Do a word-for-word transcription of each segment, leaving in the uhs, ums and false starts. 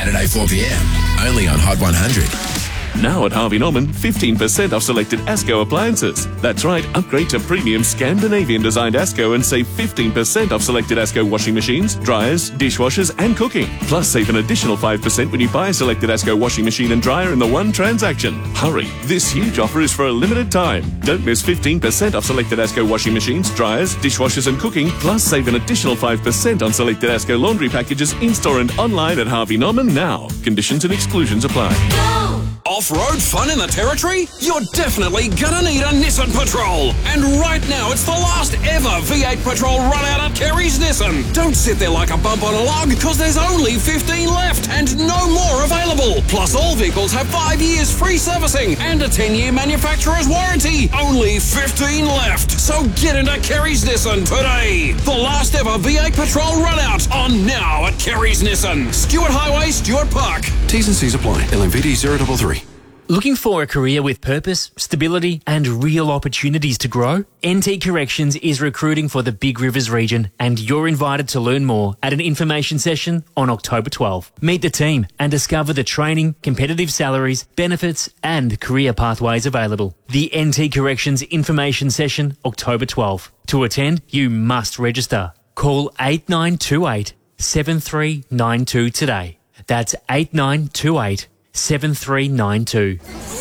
Saturday four p m, only on Hot one hundred. Now at Harvey Norman, fifteen percent off selected Asco appliances. That's right, upgrade to premium Scandinavian-designed Asco and save fifteen percent off selected Asco washing machines, dryers, dishwashers and cooking. Plus, save an additional five percent when you buy a selected Asco washing machine and dryer in the one transaction. Hurry, this huge offer is for a limited time. Don't miss fifteen percent off selected Asco washing machines, dryers, dishwashers and cooking. Plus, save an additional five percent on selected Asco laundry packages in-store and online at Harvey Norman now. Conditions and exclusions apply. Go! Off-road fun in the Territory? You're definitely gonna need a Nissan Patrol. And right now, it's the last ever V eight Patrol run out at Kerry's Nissan. Don't sit there like a bump on a log, because there's only fifteen left and no more available. Plus, all vehicles have five years free servicing and a ten-year manufacturer's warranty. Only fifteen left. So get into Kerry's Nissan today. The last ever V eight Patrol run out on now at Kerry's Nissan. Stewart Highway, Stewart Park. T's and C's apply. L M V D zero three three. Looking for a career with purpose, stability and real opportunities to grow? N T Corrections is recruiting for the Big Rivers region and you're invited to learn more at an information session on October twelfth. Meet the team and discover the training, competitive salaries, benefits and career pathways available. The N T Corrections information session, October twelfth. To attend, you must register. Call eight nine two eight, seven three nine two today. That's eight nine two eight, seven three nine two.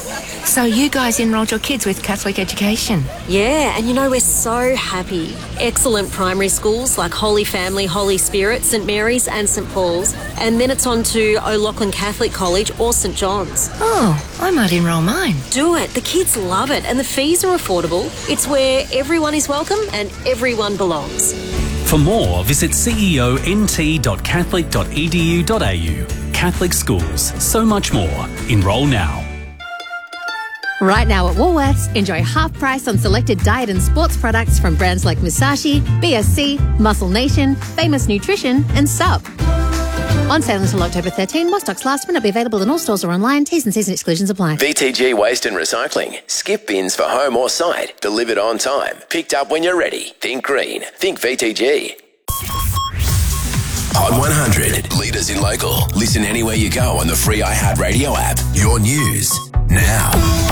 So you guys enrolled your kids with Catholic education? Yeah, and you know, we're so happy. Excellent primary schools like Holy Family, Holy Spirit, St Mary's and St Paul's. And then it's on to O'Loughlin Catholic College or St John's. Oh, I might enrol mine. Do it. The kids love it and the fees are affordable. It's where everyone is welcome and everyone belongs. For more, visit c e o n t dot catholic dot e d u dot a u. Catholic schools, so much more. Enrol now. Right now at Woolworths, enjoy half price on selected diet and sports products from brands like Musashi, B S C, Muscle Nation, Famous Nutrition and Sup. On sale until October thirteenth, more stocks last may not be available in all stores or online. T's and C's and exclusions apply. V T G Waste and Recycling. Skip bins for home or site. Delivered on time. Picked up when you're ready. Think green. Think V T G. Hot one hundred. Leaders in local. Listen anywhere you go on the free iHeartRadio app. Your news now.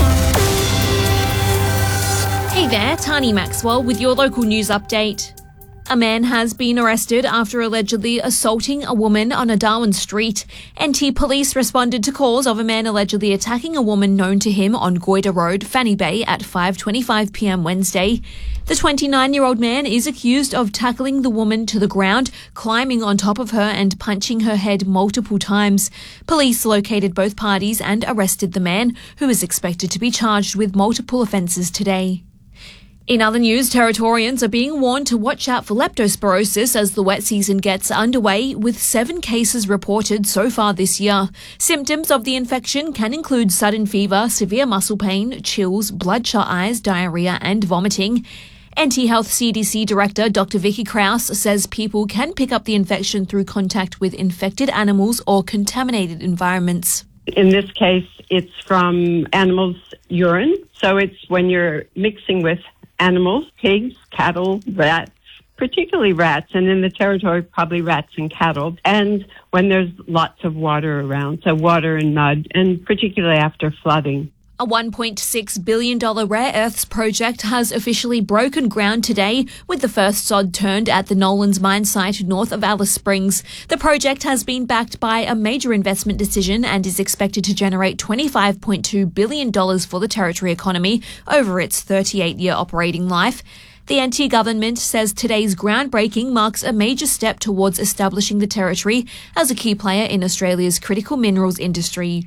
Hey there, Tani Maxwell with your local news update. A man has been arrested after allegedly assaulting a woman on a Darwin street. N T police responded to calls of a man allegedly attacking a woman known to him on Goyder Road, Fanny Bay at five twenty-five p m Wednesday. The twenty-nine-year-old man is accused of tackling the woman to the ground, climbing on top of her and punching her head multiple times. Police located both parties and arrested the man, who is expected to be charged with multiple offences today. In other news, Territorians are being warned to watch out for leptospirosis as the wet season gets underway, with seven cases reported so far this year. Symptoms of the infection can include sudden fever, severe muscle pain, chills, bloodshot eyes, diarrhea and vomiting. N T Health C D C Director Doctor Vicky Krause says people can pick up the infection through contact with infected animals or contaminated environments. In this case, it's from animals' urine. So it's when you're mixing with animals, pigs, cattle, rats, particularly rats, and in the Territory, probably rats and cattle, and when there's lots of water around, so water and mud, and particularly after flooding. A one point six billion dollars rare earths project has officially broken ground today, with the first sod turned at the Nolans mine site north of Alice Springs. The project has been backed by a major investment decision and is expected to generate twenty-five point two billion dollars for the Territory economy over its thirty-eight-year operating life. The N T government says today's groundbreaking marks a major step towards establishing the Territory as a key player in Australia's critical minerals industry.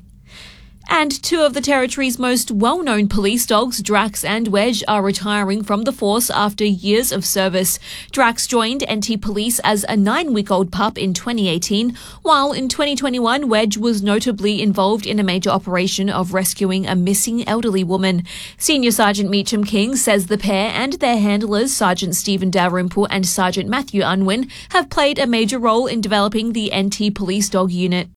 And two of the Territory's most well-known police dogs, Drax and Wedge, are retiring from the force after years of service. Drax joined N T Police as a nine-week-old pup in twenty eighteen, while in twenty twenty-one, Wedge was notably involved in a major operation of rescuing a missing elderly woman. Senior Sergeant Meacham King says the pair and their handlers, Sergeant Stephen Dalrymple and Sergeant Matthew Unwin, have played a major role in developing the N T Police Dog Unit.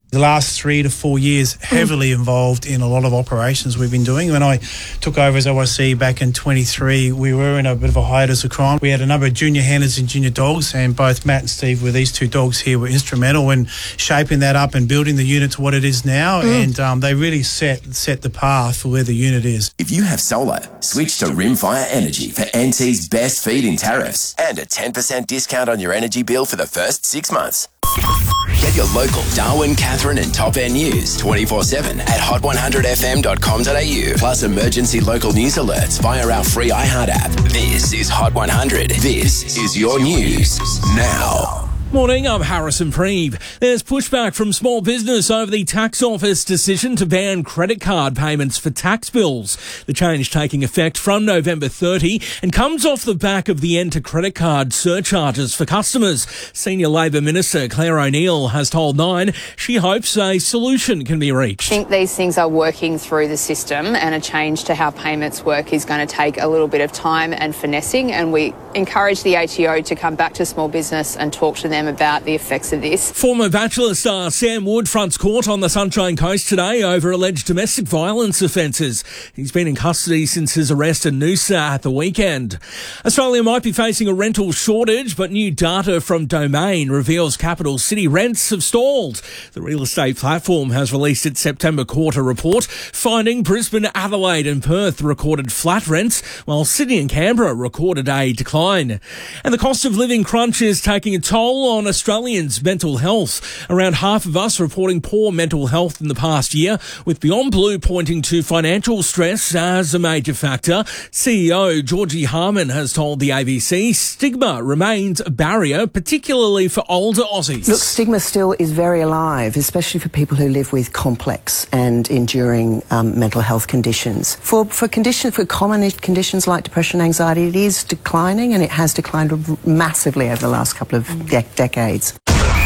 The last three to four years, heavily involved in a lot of operations we've been doing. When I took over as O I C back in twenty-three, we were in a bit of a hiatus of crime. We had a number of junior handlers and junior dogs, and both Matt and Steve, with these two dogs here, were instrumental in shaping that up and building the unit to what it is now. Mm. And um, they really set set the path for where the unit is. If you have solar, switch to Rimfire Energy for N T's best feed-in tariffs and a ten percent discount on your energy bill for the first six months. Get your local Darwin, Catherine and Top End news twenty-four seven at hot one hundred f m dot com dot a u, plus emergency local news alerts via our free iHeart app. This is Hot one hundred. This is your news now. Morning, I'm Harrison Preeve. There's pushback from small business over the tax office decision to ban credit card payments for tax bills. The change taking effect from November thirtieth and comes off the back of the end to credit card surcharges for customers. Senior Labor Minister Claire O'Neill has told Nine she hopes a solution can be reached. I think these things are working through the system, and a change to how payments work is going to take a little bit of time and finessing, and we encourage the A T O to come back to small business and talk to them about the effects of this. Former Bachelor star Sam Wood fronts court on the Sunshine Coast today over alleged domestic violence offences. He's been in custody since his arrest in Noosa at the weekend. Australia might be facing a rental shortage, but new data from Domain reveals capital city rents have stalled. The real estate platform has released its September quarter report, finding Brisbane, Adelaide and Perth recorded flat rents, while Sydney and Canberra recorded a decline. And the cost of living crunch is taking a toll on Australians' mental health. Around half of us reporting poor mental health in the past year, with Beyond Blue pointing to financial stress as a major factor. C E O Georgie Harman has told the A B C stigma remains a barrier, particularly for older Aussies. Look, stigma still is very alive, especially for people who live with complex and enduring um, mental health conditions. For for conditions, for common conditions like depression and anxiety, it is declining, and it has declined massively over the last couple of de- decades.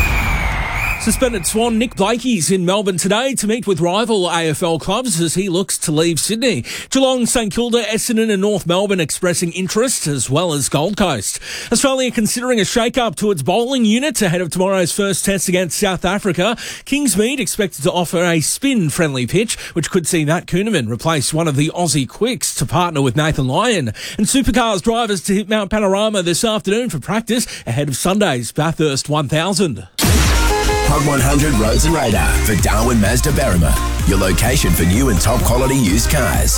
Suspended Swan Nick Blakey's in Melbourne today to meet with rival A F L clubs as he looks to leave Sydney. Geelong, St Kilda, Essendon and North Melbourne expressing interest, as well as Gold Coast. Australia considering a shake-up to its bowling unit ahead of tomorrow's first test against South Africa. Kingsmead expected to offer a spin-friendly pitch, which could see Matt Kuhneman replace one of the Aussie quicks to partner with Nathan Lyon. And Supercars drivers to hit Mount Panorama this afternoon for practice ahead of Sunday's Bathurst one thousand. Hot one hundred Roads and Radar for Darwin Mazda Berrima, your location for new and top quality used cars.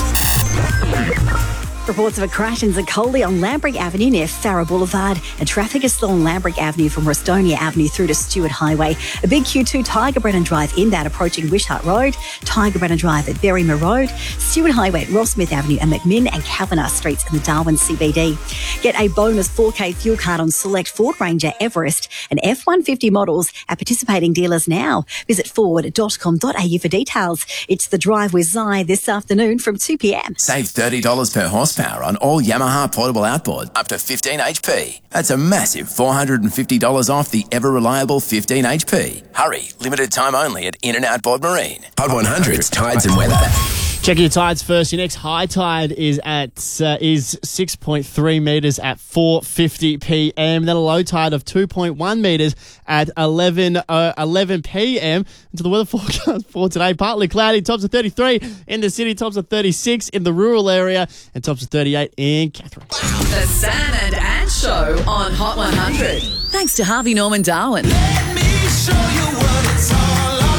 Reports of a crash in Zacolli on Lambrick Avenue near Farrer Boulevard, and traffic is still on Lambrick Avenue from Rostonia Avenue through to Stewart Highway. A big Q two Tiger Brennan Drive inbound approaching Wishart Road, Tiger Brennan Drive at Berrymer Road, Stewart Highway at Ross Smith Avenue and McMinn and Kavanagh Streets in the Darwin C B D. Get a bonus four K fuel card on select Ford Ranger, Everest and F one fifty models at participating dealers now. Visit ford dot com dot a u for details. It's the Drive with Zai this afternoon from two p m. Save thirty dollars per horsepower on all Yamaha portable outboard up to fifteen H P. That's a massive four hundred fifty dollars off the ever-reliable fifteen H P. Hurry, limited time only at In and Outboard Marine. Hot one hundred's tides and weather. Check your tides first. Your next high tide is at uh, is six point three metres at four fifty p m. Then a low tide of two point one metres at eleven p m. Into the weather forecast for today. Partly cloudy, tops of thirty-three in the city, tops of thirty-six in the rural area, and tops of thirty-eight in Catherine. The Sam and Ann Show on Hot one hundred. Thanks to Harvey Norman Darwin. Let me show you what it's all about.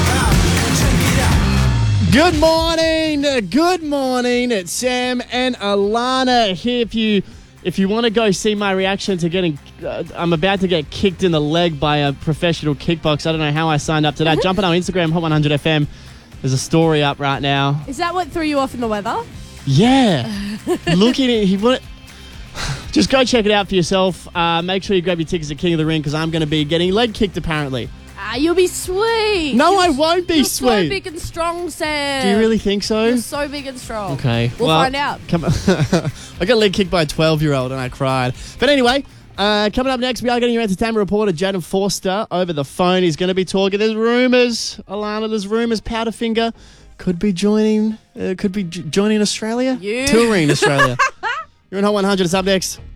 Good morning, good morning. It's Sam and Alana here. If you if you want to go see my reaction to getting, uh, I'm about to get kicked in the leg by a professional kickboxer. I don't know how I signed up to that. Jump on our Instagram, Hot one hundred F M. There's a story up right now. Is that what threw you off in the weather? Yeah. Looking at he want. Just go check it out for yourself. Uh, make sure you grab your tickets at King of the Ring because I'm going to be getting leg kicked apparently. Ah, you'll be sweet. No, you're, I won't be you're sweet. You're so big and strong, Sam. Do you really think so? You're so big and strong. Okay. We'll, well, find out. Come on. I got leg kicked by a twelve-year-old and I cried. But anyway, uh, coming up next, we are getting your entertainment reporter, Jaden Forster, over the phone. He's going to be talking. There's rumours, Alana, there's rumours Powderfinger could be joining, uh, could be j- joining Australia? You. Touring Australia. You're in Hot one hundred. It's up next.